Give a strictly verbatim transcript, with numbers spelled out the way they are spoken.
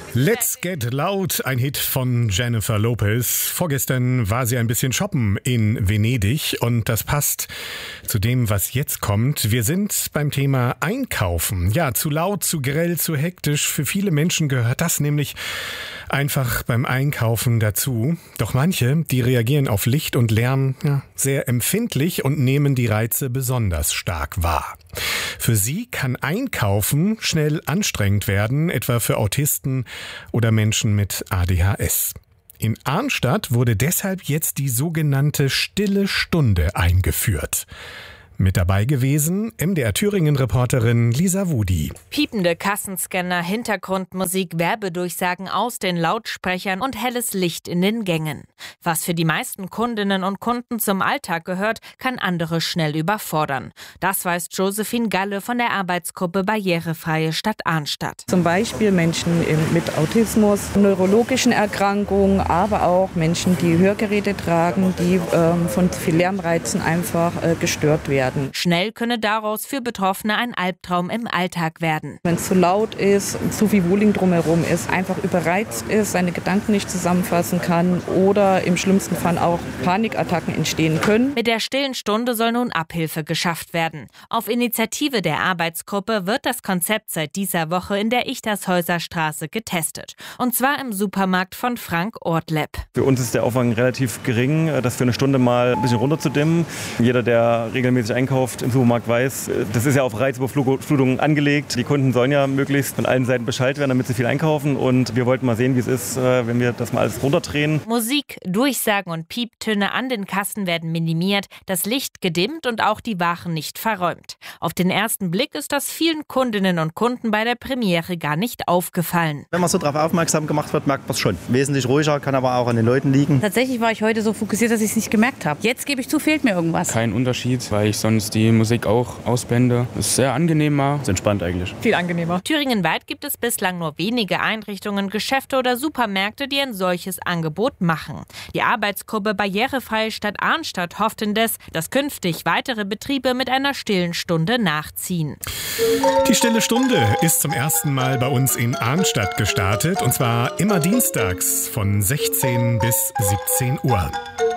Let's Get Loud, ein Hit von Jennifer Lopez. Vorgestern war sie ein bisschen shoppen in Venedig und das passt zu dem, was jetzt kommt. Wir sind beim Thema Einkaufen. Ja, zu laut, zu grell, zu hektisch. Für viele Menschen gehört das nämlich einfach beim Einkaufen dazu. Doch manche, die reagieren auf Licht und Lärm ja, sehr empfindlich und nehmen die Reize besonders stark wahr. Für sie kann Einkaufen schnell anstrengend werden, etwa für Autisten oder Menschen mit A D H S. In Arnstadt wurde deshalb jetzt die sogenannte Stille Stunde eingeführt. Mit dabei gewesen M D R Thüringen-Reporterin Lisa Wudi. Piepende Kassenscanner, Hintergrundmusik, Werbedurchsagen aus den Lautsprechern und helles Licht in den Gängen. Was für die meisten Kundinnen und Kunden zum Alltag gehört, kann andere schnell überfordern. Das weiß Josephine Galle von der Arbeitsgruppe Barrierefreie Stadt Arnstadt. Zum Beispiel Menschen mit Autismus, neurologischen Erkrankungen, aber auch Menschen, die Hörgeräte tragen, die ähm, von viel Lärmreizen einfach äh, gestört werden. Schnell könne daraus für Betroffene ein Albtraum im Alltag werden. Wenn es zu laut ist, zu viel Wohling drumherum ist, einfach überreizt ist, seine Gedanken nicht zusammenfassen kann oder im schlimmsten Fall auch Panikattacken entstehen können. Mit der stillen Stunde soll nun Abhilfe geschafft werden. Auf Initiative der Arbeitsgruppe wird das Konzept seit dieser Woche in der Ichtershäuser Straße getestet. Und zwar im Supermarkt von Frank Ortleb. Für uns ist der Aufwand relativ gering, das für eine Stunde mal ein bisschen runterzudimmen. Jeder, der regelmäßig einkauft im Supermarkt weiß, das ist ja auf Reizüberflutung angelegt. Die Kunden sollen ja möglichst von allen Seiten Bescheid werden, damit sie viel einkaufen. Und wir wollten mal sehen, wie es ist, wenn wir das mal alles runterdrehen. Musik, Durchsagen und Pieptöne an den Kassen werden minimiert, das Licht gedimmt und auch die Waren nicht verräumt. Auf den ersten Blick ist das vielen Kundinnen und Kunden bei der Premiere gar nicht aufgefallen. Wenn man so darauf aufmerksam gemacht wird, merkt man es schon. Wesentlich ruhiger, kann aber auch an den Leuten liegen. Tatsächlich war ich heute so fokussiert, dass ich es nicht gemerkt habe. Jetzt gebe ich zu, fehlt mir irgendwas. Kein Unterschied, weil ich sonst die Musik auch ausblende. Das ist sehr angenehmer. Das ist entspannt eigentlich. Viel angenehmer. Thüringenweit gibt es bislang nur wenige Einrichtungen, Geschäfte oder Supermärkte, die ein solches Angebot machen. Die Arbeitsgruppe Barrierefreie Stadt Arnstadt hofft indes, dass künftig weitere Betriebe mit einer stillen Stunde nachziehen. Die Stille Stunde ist zum ersten Mal bei uns in Arnstadt gestartet und zwar immer dienstags von sechzehn bis siebzehn Uhr.